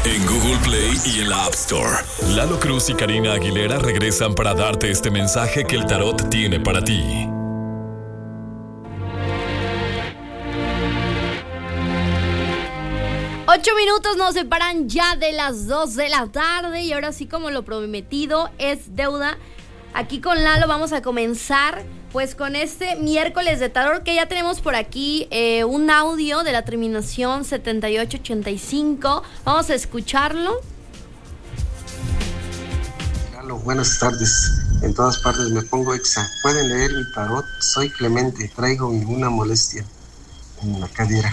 En Google Play y en la App Store. Lalo Cruz y Karina Aguilera regresan para darte este mensaje que el tarot tiene para ti. Ocho minutos nos separan ya de las 2 de la tarde y ahora sí, como lo prometido es deuda. Aquí con Lalo vamos a comenzar pues con este miércoles de tarot, que ya tenemos por aquí un audio de la terminación 7885. Vamos a escucharlo. Lalo, buenas tardes. En todas partes me pongo exa. Pueden leer mi tarot. Soy Clemente. Traigo ninguna molestia en la cadera.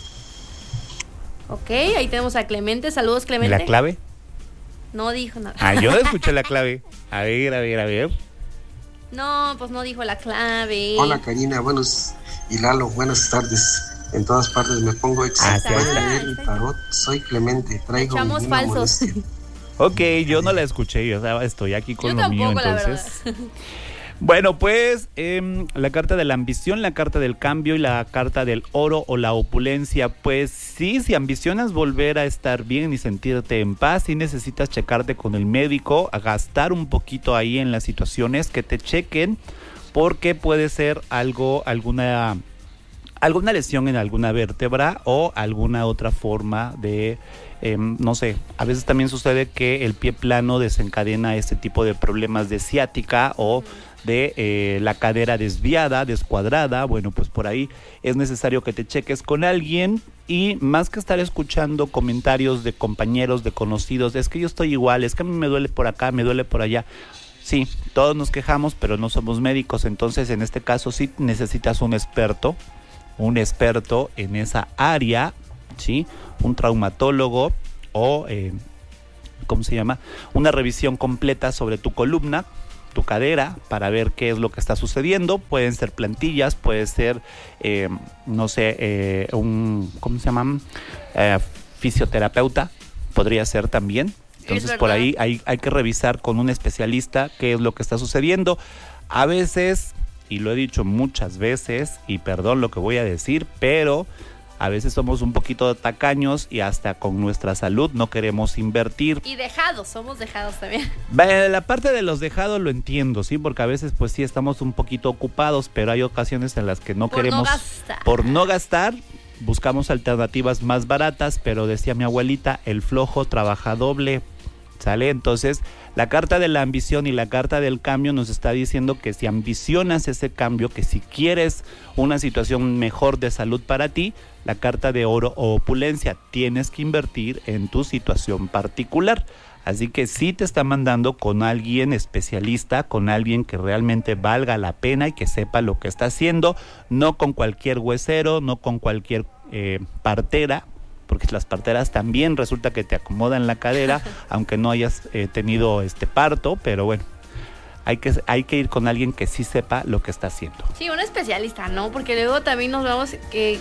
Ok, ahí tenemos a Clemente. Saludos, Clemente. ¿La clave? No dijo nada. Ah, yo escuché la clave. A ver. No, pues no dijo la clave. Hola, Karina. Y Lalo, buenas tardes. En todas partes me pongo exa. Pueden leer mi tarot. Soy Clemente. Traigo Echamos ninguna falsos. molestia. Ok, yo no la escuché. O sea, estoy aquí con Yo lo tampoco, mío, entonces. la verdad. Bueno, pues la carta de la ambición, la carta del cambio y la carta del oro o la opulencia. Pues sí, si ambicionas volver a estar bien y sentirte en paz, sí necesitas checarte con el médico, a gastar un poquito ahí en las situaciones, que te chequen, porque puede ser alguna lesión en alguna vértebra o alguna otra forma de... no sé, a veces también sucede que el pie plano desencadena este tipo de problemas de ciática o de la cadera desviada, descuadrada. Bueno, pues por ahí es necesario que te cheques con alguien, y más que estar escuchando comentarios de compañeros, de conocidos, es que yo estoy igual, es que a mí me duele por acá, me duele por allá. Sí, todos nos quejamos, pero no somos médicos, entonces en este caso sí necesitas un experto en esa área, ¿sí? Un traumatólogo o, ¿cómo se llama? Una revisión completa sobre tu columna, tu cadera, para ver qué es lo que está sucediendo. Pueden ser plantillas, puede ser, ¿cómo se llama? Fisioterapeuta, podría ser también. Entonces por ahí hay que revisar con un especialista qué es lo que está sucediendo. A veces, y lo he dicho muchas veces, y perdón lo que voy a decir, pero a veces somos un poquito tacaños y hasta con nuestra salud no queremos invertir. Y somos dejados también. La parte de los dejados lo entiendo, sí, porque a veces pues sí estamos un poquito ocupados, pero hay ocasiones en las que no queremos, por no gastar, buscamos alternativas más baratas, pero decía mi abuelita, el flojo trabaja doble, ¿sale? Entonces, la carta de la ambición y la carta del cambio nos está diciendo que si ambicionas ese cambio, que si quieres una situación mejor de salud para ti, la carta de oro o opulencia, tienes que invertir en tu situación particular. Así que sí te está mandando con alguien especialista, con alguien que realmente valga la pena y que sepa lo que está haciendo, no con cualquier huesero, no con cualquier partera, porque las parteras también resulta que te acomodan la cadera, aunque no hayas tenido parto, pero bueno, hay que ir con alguien que sí sepa lo que está haciendo. Sí, un especialista, ¿no? Porque luego también nos vemos que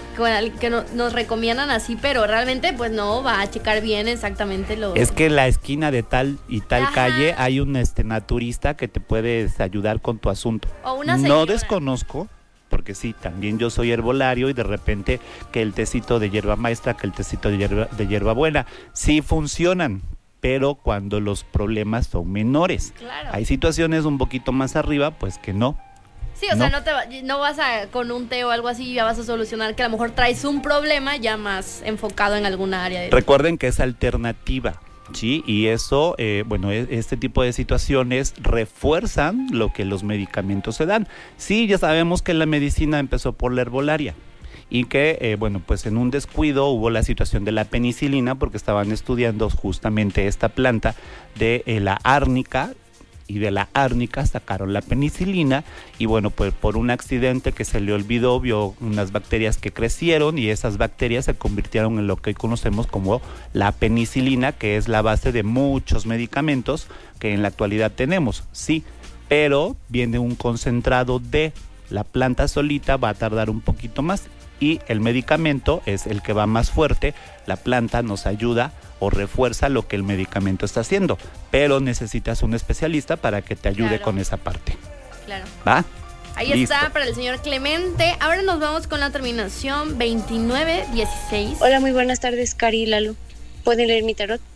nos recomiendan así, pero realmente pues no va a checar bien exactamente lo... Es que en la esquina de tal y tal calle hay un naturista que te puede ayudar con tu asunto. O una señora. No desconozco, porque sí, también yo soy herbolario y de repente que el tecito de hierba maestra, que el tecito de hierba buena, sí funcionan, pero cuando los problemas son menores. Claro. Hay situaciones un poquito más arriba, pues que no. Sí, o sea, no vas a con un té o algo así ya vas a solucionar que a lo mejor traes un problema ya más enfocado en alguna área. Recuerden que es alternativa. Sí, y eso, este tipo de situaciones refuerzan lo que los medicamentos se dan. Sí, ya sabemos que la medicina empezó por la herbolaria y que, pues en un descuido hubo la situación de la penicilina porque estaban estudiando justamente esta planta de la árnica, y de la árnica sacaron la penicilina y pues por un accidente que se le olvidó, vio unas bacterias que crecieron y esas bacterias se convirtieron en lo que hoy conocemos como la penicilina, que es la base de muchos medicamentos que en la actualidad tenemos, sí, pero viene un concentrado de la planta solita, va a tardar un poquito más y el medicamento es el que va más fuerte. La planta nos ayuda o refuerza lo que el medicamento está haciendo, pero necesitas un especialista para que te ayude con esa parte. Claro. ¿Va? Ahí listo. Está para el señor Clemente. Ahora nos vamos con la terminación 2916. Hola, muy buenas tardes, Cari y Lalo. ¿Pueden leer mi tarot?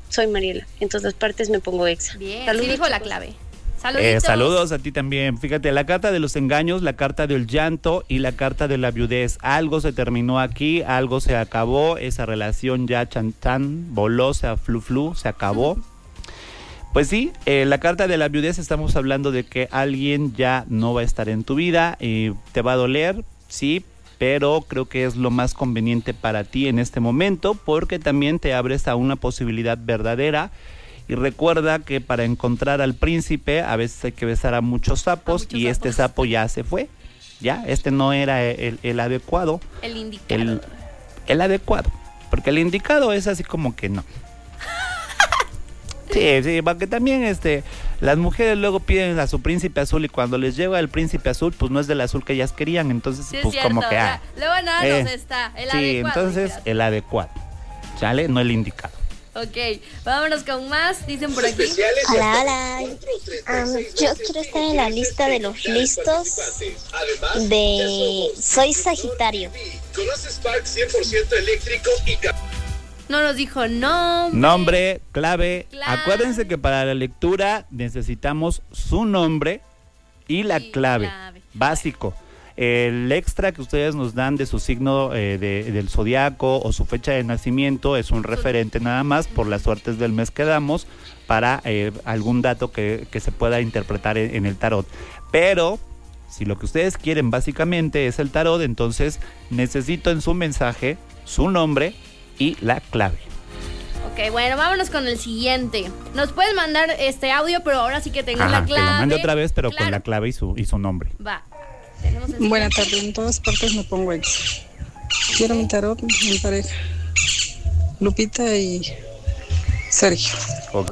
soy Mariela. En todas partes me pongo Exa. Bien, Saludos, sí dijo la chicos. clave. Saluditos. Saludos a ti también. Fíjate, la carta de los engaños, la carta del llanto y la carta de la viudez. Algo se terminó aquí, algo se acabó, esa relación ya chantán, voló, se flu, se acabó. Pues sí, la carta de la viudez estamos hablando de que alguien ya no va a estar en tu vida y te va a doler, sí, pero creo que es lo más conveniente para ti en este momento porque también te abres a una posibilidad verdadera. Y recuerda que para encontrar al príncipe a veces hay que besar a muchos sapos y este sapo ya se fue. Ya, este no era el adecuado. El indicado. El adecuado. Porque el indicado es así como que no. Sí, porque también las mujeres luego piden a su príncipe azul y cuando les llega el príncipe azul, pues no es del azul que ellas querían. Entonces, Sí, pues cierto, como que... luego nada nos está. El sí, adecuado. entonces Dijeras. el adecuado. ¿Sale? No el indicado. Ok, vámonos con más. Dicen por aquí. Hola. Yo quiero estar en la lista de los listos de Soy Sagitario. ¿Conoces Park 100% eléctrico y No nos dijo nombre. Nombre, clave. Clave. Acuérdense que para la lectura necesitamos su nombre y la clave. Básico. El extra que ustedes nos dan de su signo del zodiaco o su fecha de nacimiento es un referente nada más por las suertes del mes que damos para algún dato que se pueda interpretar en el tarot. Pero si lo que ustedes quieren básicamente es el tarot, entonces necesito en su mensaje su nombre y la clave. Ok, bueno, vámonos con el siguiente. Nos puedes mandar este audio, pero ahora sí que tengo la clave. Que lo mande otra vez, pero Claro. con la clave y su nombre. Va. Tenemos el Buenas siguiente. tardes, en todas partes me pongo ex. Quiero mi tarot, mi pareja. Lupita y Sergio. Ok.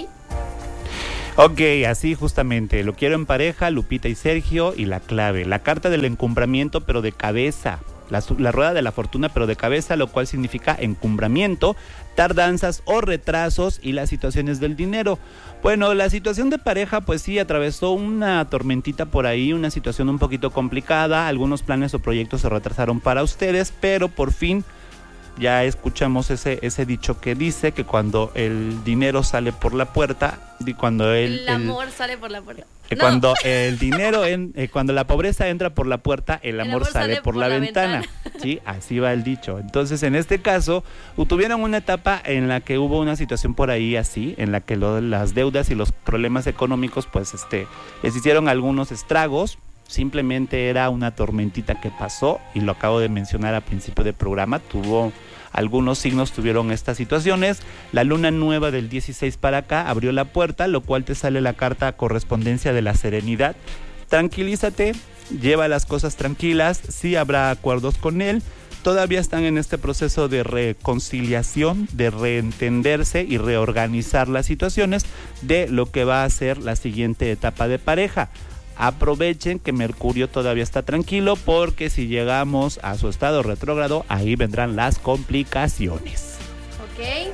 Ok, así justamente. Lo quiero en pareja, Lupita y Sergio y la clave. La carta del encumbramiento, pero de cabeza. La rueda de la fortuna, pero de cabeza, lo cual significa encumbramiento, tardanzas o retrasos y las situaciones del dinero. Bueno, la situación de pareja, pues sí, atravesó una tormentita por ahí, una situación un poquito complicada. Algunos planes o proyectos se retrasaron para ustedes, pero por fin ya escuchamos ese dicho que dice que cuando el dinero sale por la puerta, y cuando el amor sale por la puerta. No. Cuando el dinero, cuando la pobreza entra por la puerta, el amor sale por la ventana. Sí, así va el dicho. Entonces, en este caso, tuvieron una etapa en la que hubo una situación por ahí así, en la que las deudas y los problemas económicos, pues, les hicieron algunos estragos. Simplemente era una tormentita que pasó y lo acabo de mencionar al principio del programa. Algunos signos tuvieron estas situaciones. La luna nueva del 16 para acá abrió la puerta, lo cual te sale la carta correspondencia de la serenidad. Tranquilízate, lleva las cosas tranquilas, sí habrá acuerdos con él. Todavía están en este proceso de reconciliación, de reentenderse y reorganizar las situaciones de lo que va a ser la siguiente etapa de pareja. Aprovechen que Mercurio todavía está tranquilo porque si llegamos a su estado retrógrado, ahí vendrán las complicaciones. Ok.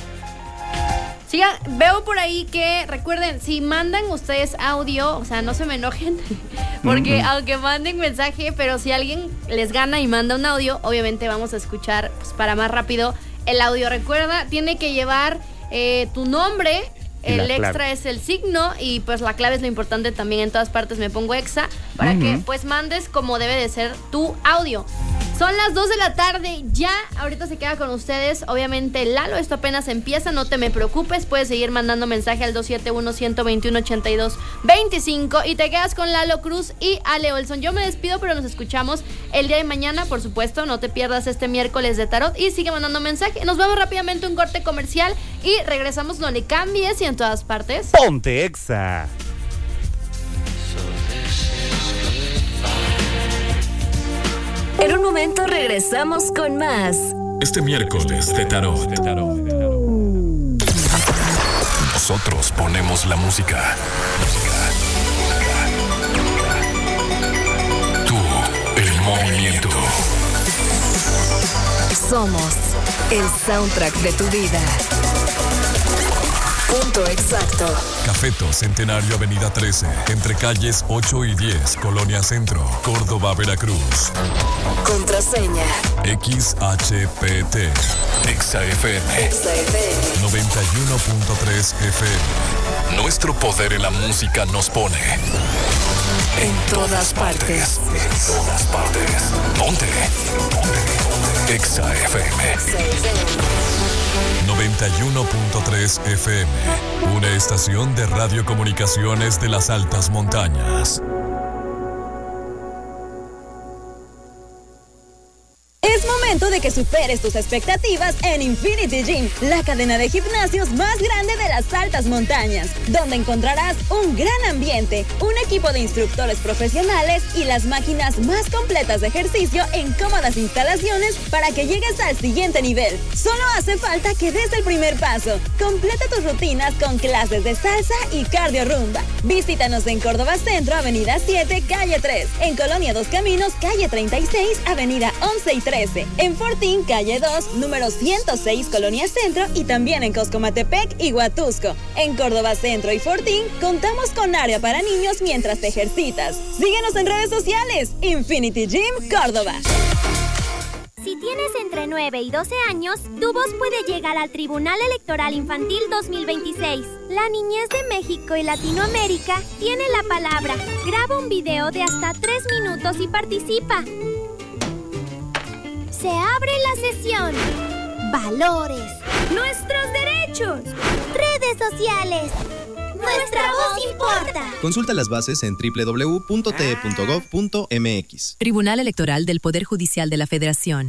Sigan, veo por ahí que, recuerden, si mandan ustedes audio, o sea, no se me enojen, porque aunque manden mensaje, pero si alguien les gana y manda un audio, obviamente vamos a escuchar pues, para más rápido el audio. Recuerda, tiene que llevar tu nombre. El extra es el signo y pues la clave es lo importante también. En todas partes me pongo exa para que pues mandes como debe de ser tu audio. Son las 2 de la tarde ya, ahorita se queda con ustedes, obviamente Lalo, esto apenas empieza, no te me preocupes, puedes seguir mandando mensaje al 271-121-82-25 y te quedas con Lalo Cruz y Ale Olson. Yo me despido, pero nos escuchamos el día de mañana, por supuesto, no te pierdas este miércoles de tarot y sigue mandando mensaje. Nos vamos rápidamente a un corte comercial y regresamos, no le cambies y en todas partes. ¡Ponte exa! En un momento regresamos con más. Este miércoles de tarot. Nosotros ponemos la música. Tú, el movimiento. Somos el soundtrack de tu vida. punto exacto. Cafeto Centenario Avenida 13, entre calles 8 y 10, Colonia Centro, Córdoba, Veracruz. Contraseña. XHPT. ExaFM. 91.3 FM. Nuestro poder en la música nos pone en todas partes. En todas partes. Ponte. ExaFM. 91.3 FM. Una estación de radiocomunicaciones de las altas montañas. Es momento de que superes tus expectativas en Infinity Gym, la cadena de gimnasios más grande de las altas montañas, donde encontrarás un gran ambiente, un equipo de instructores profesionales y las máquinas más completas de ejercicio en cómodas instalaciones para que llegues al siguiente nivel. Solo hace falta que des el primer paso. Completa tus rutinas con clases de salsa y cardio rumba. Visítanos en Córdoba Centro, Avenida 7, Calle 3, en Colonia Dos Caminos, Calle 36, Avenida 11 y 13, en Fortín, Calle 2, número 106, Colonia Centro, y también en Coscomatepec y Huatusco. En Córdoba Centro y Fortín contamos con área para niños mientras te ejercitas. Síguenos en redes sociales, Infinity Gym Córdoba. Si tienes entre 9 y 12 años, tu voz puede llegar al Tribunal Electoral Infantil 2026. La niñez de México y Latinoamérica tiene la palabra. Graba un video de hasta 3 minutos y participa. Se abre la sesión. Valores. Nuestros derechos. Redes sociales. Nuestra voz importa. Consulta las bases en www.te.gov.mx. Tribunal Electoral del Poder Judicial de la Federación.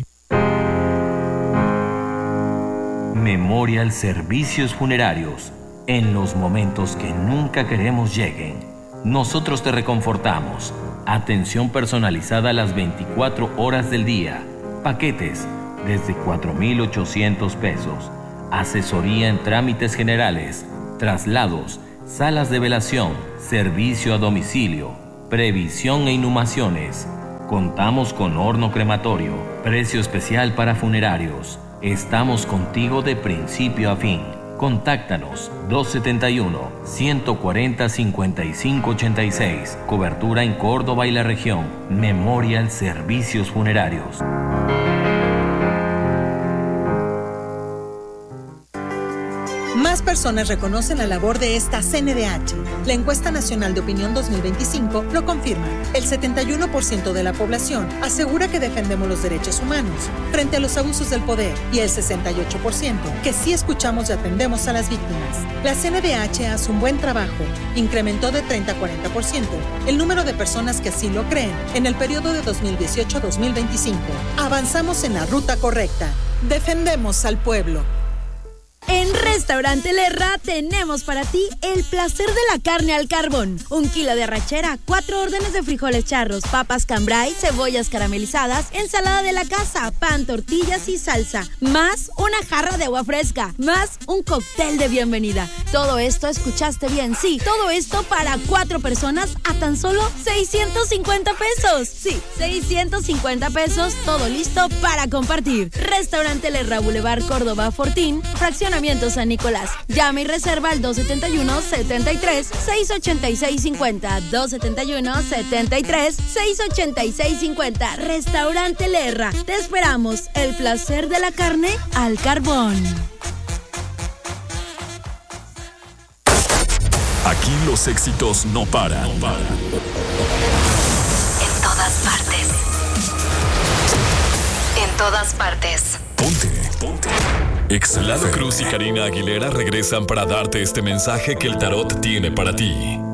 Memorial Servicios Funerarios. En los momentos que nunca queremos lleguen, nosotros te reconfortamos. Atención personalizada a las 24 horas del día. Paquetes desde 4,800 pesos. Asesoría en trámites generales, traslados, salas de velación, servicio a domicilio, previsión e inhumaciones. Contamos con horno crematorio, precio especial para funerarios. Estamos contigo de principio a fin. Contáctanos 271-140-5586. Cobertura en Córdoba y la región. Memorial Servicios Funerarios. Más personas reconocen la labor de esta CNDH. La encuesta nacional de opinión 2025 lo confirma. El 71% de la población asegura que defendemos los derechos humanos frente a los abusos del poder y el 68% que sí escuchamos y atendemos a las víctimas. La CNDH hace un buen trabajo. Incrementó de 30 a 40% el número de personas que así lo creen en el periodo de 2018 a 2025. Avanzamos en la ruta correcta. Defendemos al pueblo. En Restaurante Lerra tenemos para ti el placer de la carne al carbón. 1 kilo de arrachera, 4 órdenes de frijoles charros, papas cambray, cebollas caramelizadas, ensalada de la casa, pan, tortillas y salsa, más una jarra de agua fresca, más un cóctel de bienvenida. Todo esto, escuchaste bien, sí, todo esto para 4 personas a tan solo 650 pesos. Sí, 650 pesos, todo listo para compartir. Restaurante Lerra, Boulevard Córdoba, Fortín, fraccionamiento San Nicolás. Llama y reserva al 271-73-686-50. 271-73-686-50. Restaurante Lerra. Te esperamos. El placer de la carne al carbón. Aquí los éxitos no paran. En todas partes. En todas partes. Ponte. Lalo Cruz y Karina Aguilera regresan para darte este mensaje que el tarot tiene para ti.